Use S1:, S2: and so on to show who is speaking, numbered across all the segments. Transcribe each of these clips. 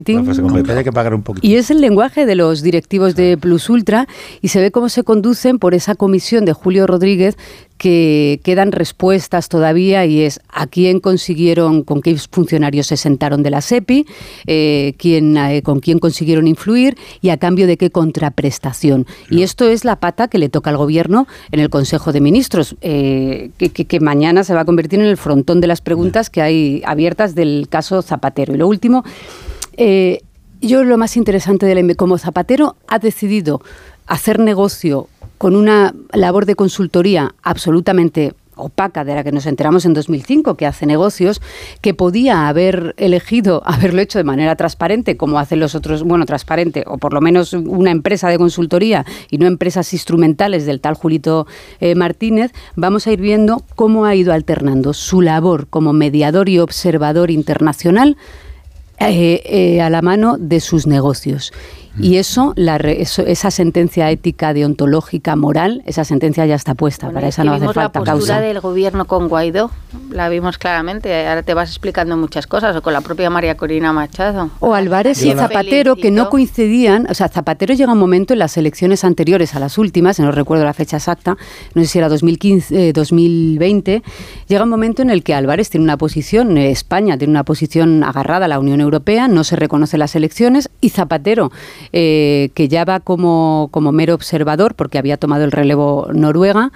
S1: Hay que pagar un poquito.
S2: Y es el lenguaje de los directivos de Plus Ultra y se ve cómo se conducen por esa comisión de Julio Rodríguez, que quedan respuestas todavía, y es a quién consiguieron, con qué funcionarios se sentaron de la SEPI, con quién consiguieron influir y a cambio de qué contraprestación. No. Y esto es la pata que le toca al Gobierno en el Consejo de Ministros, que mañana se va a convertir en el frontón de las preguntas que hay abiertas del caso Zapatero. Y lo último, yo lo más interesante como Zapatero ha decidido hacer negocio con una labor de consultoría absolutamente opaca, de la que nos enteramos en 2005, que hace negocios, que podía haber elegido haberlo hecho de manera transparente, como hacen los otros, transparente, o por lo menos una empresa de consultoría y no empresas instrumentales del tal Julito Martínez. Vamos a ir viendo cómo ha ido alternando su labor como mediador y observador internacional a la mano de sus negocios. Y esa sentencia ética, deontológica, moral, esa sentencia ya está puesta. Para esa no hace falta causa.
S3: La postura del Gobierno con Guaidó, la vimos claramente. Ahora te vas explicando muchas cosas, o con la propia María Corina Machado.
S2: O Álvarez y Zapatero, que no coincidían. O sea, Zapatero llega un momento en las elecciones anteriores a las últimas, no recuerdo la fecha exacta, no sé si era 2015, 2020, llega un momento en el que Álvarez tiene una posición, España tiene una posición agarrada a la Unión Europea, no se reconoce las elecciones, y Zapatero, que ya va como mero observador porque había tomado el relevo Noruega,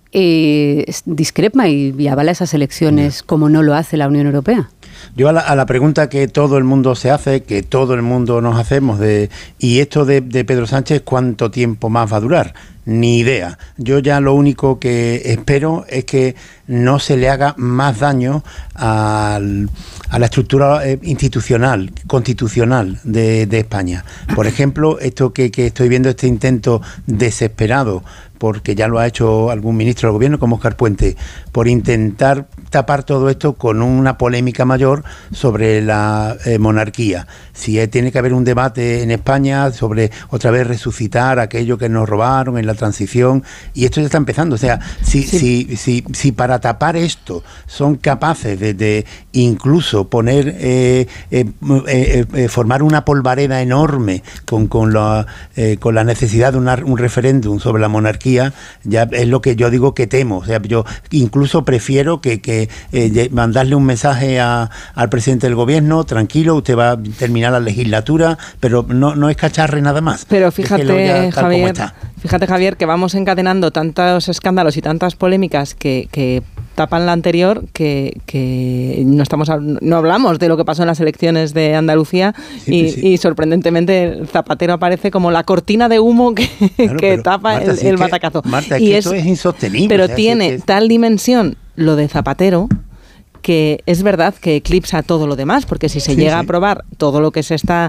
S2: discrepa y avala esas elecciones como no lo hace la Unión Europea.
S1: Yo a la pregunta que todo el mundo se hace, que todo el mundo nos hacemos, ¿y esto de Pedro Sánchez cuánto tiempo más va a durar? Ni idea. Yo ya lo único que espero es que no se le haga más daño a la estructura institucional, constitucional de España. Por ejemplo, esto que estoy viendo, este intento desesperado, porque ya lo ha hecho algún ministro del Gobierno, como Óscar Puente, por intentar tapar todo esto con una polémica mayor sobre la monarquía. Si tiene que haber un debate en España sobre otra vez resucitar aquello que nos robaron en la transición, y esto ya está empezando. O sea, si para tapar esto son capaces de incluso poner formar una polvareda enorme con la necesidad de un referéndum sobre la monarquía, ya es lo que yo digo que temo. O sea, yo incluso prefiero que mandarle un mensaje al presidente del Gobierno: tranquilo, usted va a terminar la legislatura, pero no es cacharre nada más.
S4: Pero fíjate, Javier, que vamos encadenando tantos escándalos y tantas polémicas que tapan la anterior, que no hablamos de lo que pasó en las elecciones de Andalucía, y sorprendentemente Zapatero aparece como la cortina de humo que tapa, Marta, el batacazo.
S1: Marta, esto es insostenible.
S4: Pero tiene tal dimensión lo de Zapatero, que es verdad que eclipsa todo lo demás, porque si se llega a aprobar todo lo que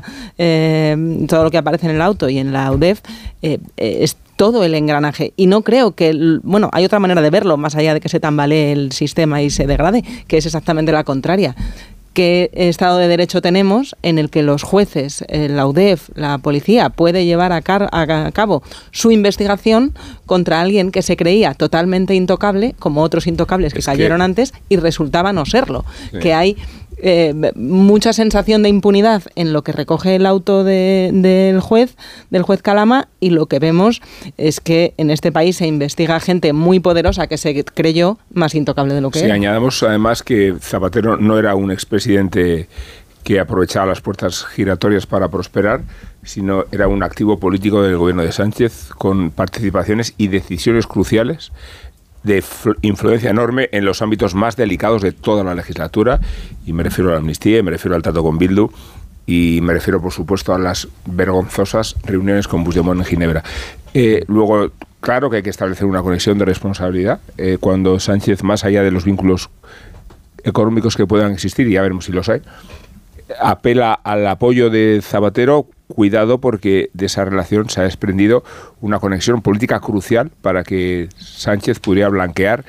S4: todo lo que aparece en el auto y en la UDEF, es todo el engranaje. Y no creo que... hay otra manera de verlo, más allá de que se tambalee el sistema y se degrade, que es exactamente la contraria. ¿Qué Estado de Derecho tenemos en el que los jueces, la UDEF, la policía, puede llevar a cabo su investigación contra alguien que se creía totalmente intocable, como otros intocables que cayeron antes, y resultaba no serlo? Sí. Que hay mucha sensación de impunidad en lo que recoge el auto del juez Calama, y lo que vemos es que en este país se investiga gente muy poderosa que se creyó más intocable de lo que era.
S5: Sí, añadamos además que Zapatero no era un expresidente que aprovechaba las puertas giratorias para prosperar, sino era un activo político del gobierno de Sánchez, con participaciones y decisiones cruciales de influencia enorme en los ámbitos más delicados de toda la legislatura, y me refiero a la amnistía, y me refiero al trato con Bildu, y me refiero, por supuesto, a las vergonzosas reuniones con Puigdemont en Ginebra. Luego, claro que hay que establecer una conexión de responsabilidad cuando Sánchez, más allá de los vínculos económicos que puedan existir, y ya veremos si los hay, apela al apoyo de Zapatero. Cuidado, porque de esa relación se ha desprendido una conexión política crucial para que Sánchez pudiera blanquear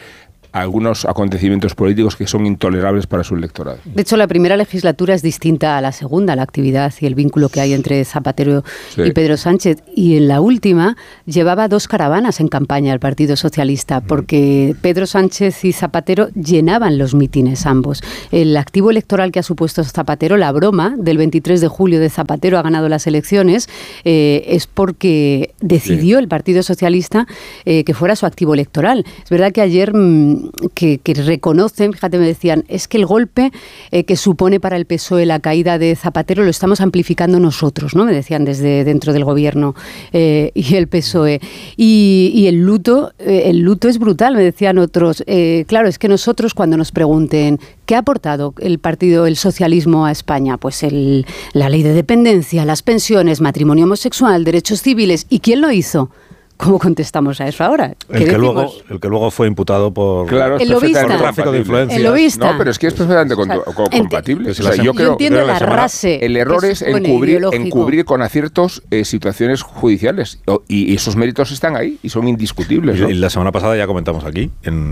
S5: algunos acontecimientos políticos que son intolerables para su electorado.
S2: De hecho, la primera legislatura es distinta a la segunda, la actividad y el vínculo que hay entre Zapatero y Pedro Sánchez. Y en la última llevaba 2 caravanas en campaña el Partido Socialista, porque Pedro Sánchez y Zapatero llenaban los mítines ambos. El activo electoral que ha supuesto Zapatero, la broma del 23 de julio de Zapatero ha ganado las elecciones, es porque decidió el Partido Socialista que fuera su activo electoral. Es verdad que ayer que reconocen, fíjate, me decían, es que el golpe que supone para el PSOE la caída de Zapatero lo estamos amplificando nosotros, ¿no? Me decían desde dentro del gobierno y el PSOE. Y el luto es brutal, me decían otros. Claro, es que nosotros cuando nos pregunten ¿qué ha aportado el socialismo a España? Pues la ley de dependencia, las pensiones, matrimonio homosexual, derechos civiles. ¿Y quién lo hizo? ¿Cómo contestamos a eso ahora?
S6: El que luego fue imputado por
S2: el lobista,
S6: por tráfico de influencias.
S2: El lobista.
S5: No, pero es que es perfectamente compatible.
S2: Yo entiendo el arrase.
S5: El error es encubrir con aciertos situaciones judiciales. Y esos méritos están ahí y son indiscutibles, ¿no?
S6: Y la semana pasada ya comentamos aquí,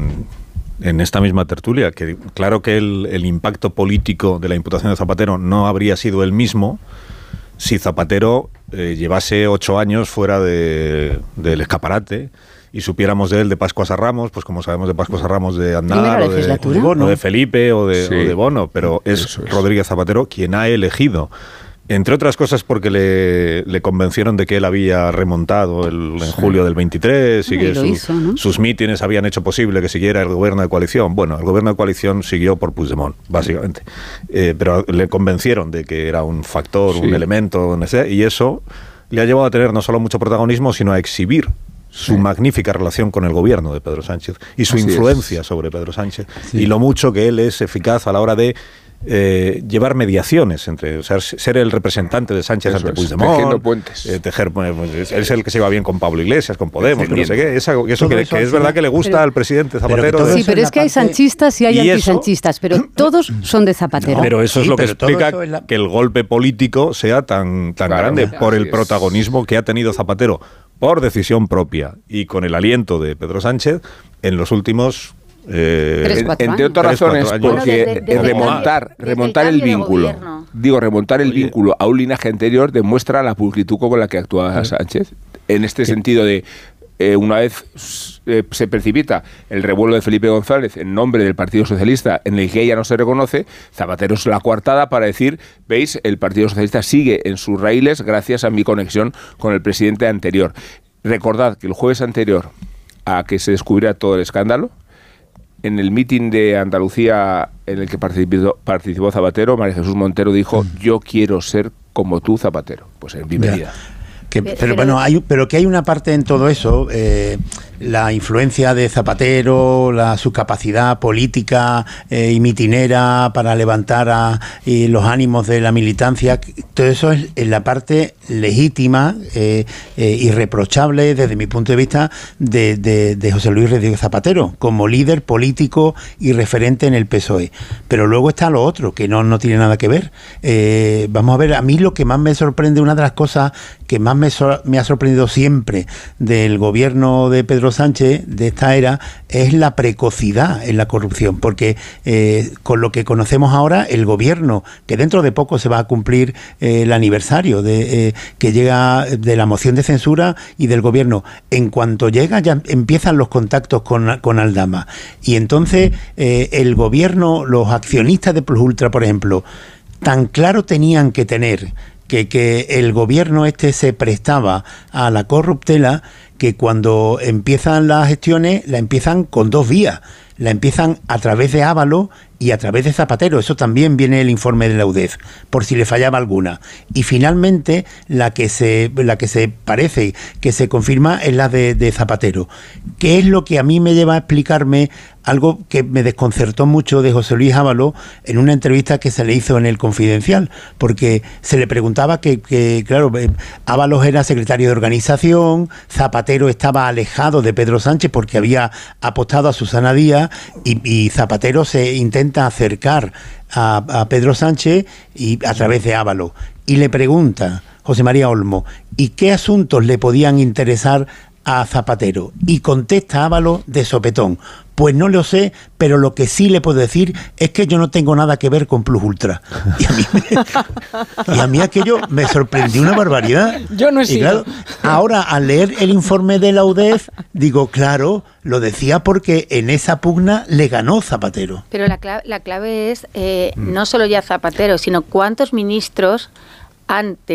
S6: en esta misma tertulia, que claro que el impacto político de la imputación de Zapatero no habría sido el mismo si Zapatero llevase 8 años fuera del escaparate y supiéramos de él de Pascuas a Ramos, pues como sabemos de Pascuas a Ramos de Aznar o de Felipe o de Bono, pero es Rodríguez Zapatero quien ha elegido, entre otras cosas porque le convencieron de que él había remontado en julio del 23 y que sus mítines habían hecho posible que siguiera el gobierno de coalición. Bueno, el gobierno de coalición siguió por Puigdemont, básicamente. Pero le convencieron de que era un factor, un elemento, no sé, y eso le ha llevado a tener no solo mucho protagonismo, sino a exhibir su magnífica relación con el gobierno de Pedro Sánchez y su influencia sobre Pedro Sánchez y lo mucho que él es eficaz a la hora de llevar mediaciones entre, o sea, ser el representante de Sánchez ante Puigdemont,
S5: tejiendo puentes,
S6: él es el que se va bien con Pablo Iglesias, con Podemos, no sé qué, eso que es verdad que le gusta al presidente Zapatero.
S2: Sí, pero es que hay sanchistas y hay antisanchistas, pero todos son de Zapatero.
S6: Pero eso es lo que explica que el golpe político sea tan grande por el protagonismo que ha tenido Zapatero por decisión propia y con el aliento de Pedro Sánchez en los últimos
S5: entre otras razones, porque remontar el vínculo, remontar el vínculo a un linaje anterior demuestra la pulcritud con la que actúa Sánchez. En este sentido de una vez se precipita el revuelo de Felipe González en nombre del Partido Socialista, en el que ella no se reconoce, Zapatero es la coartada para decir, veis, el Partido Socialista sigue en sus raíles gracias a mi conexión con el presidente anterior. Recordad que el jueves anterior a que se descubriera todo el escándalo, en el mitin de Andalucía en el que participó Zapatero, María Jesús Montero dijo, yo quiero ser como tú, Zapatero. Pues en bienvenida.
S1: Pero que hay una parte en todo eso, la influencia de Zapatero, su capacidad política y mitinera para levantar los ánimos de la militancia, todo eso es en la parte legítima, irreprochable desde mi punto de vista de José Luis Rodríguez Zapatero como líder político y referente en el PSOE. Pero luego está lo otro, que no tiene nada que ver. Vamos a ver, a mí lo que más me sorprende, una de las cosas que más me ha sorprendido siempre del gobierno de Pedro Sánchez, de esta era, es la precocidad en la corrupción, porque con lo que conocemos ahora, el gobierno, que dentro de poco se va a cumplir el aniversario que llega de la moción de censura y del gobierno, en cuanto llega ya empiezan los contactos con Aldama, y entonces el gobierno, los accionistas de Plus Ultra, por ejemplo, tan claro tenían que tener que el gobierno se prestaba a la corruptela, que cuando empiezan las gestiones, la empiezan con 2 vías. La empiezan a través de Ábalos y a través de Zapatero. Eso también viene el informe de la UDEF, por si le fallaba alguna. Y finalmente, la que se parece que se confirma es la de Zapatero. ¿Qué es lo que a mí me lleva a explicarme algo que me desconcertó mucho de José Luis Ábalos en una entrevista que se le hizo en El Confidencial? Porque se le preguntaba que claro, Ábalos era secretario de organización, Zapatero estaba alejado de Pedro Sánchez porque había apostado a Susana Díaz, y Zapatero se intenta acercar a Pedro Sánchez y a través de Ábalos. Y le pregunta José María Olmo, ¿y qué asuntos le podían interesar a Zapatero? Y contesta Ábalos de sopetón, Pues no lo sé, pero lo que sí le puedo decir es que yo no tengo nada que ver con Plus Ultra. Y a mí aquello me sorprendió una barbaridad.
S4: Yo no he sido.
S1: Claro, ahora, al leer el informe de la UDEF, digo, claro, lo decía porque en esa pugna le ganó Zapatero.
S3: Pero la clave es no solo ya Zapatero, sino cuántos ministros han tenido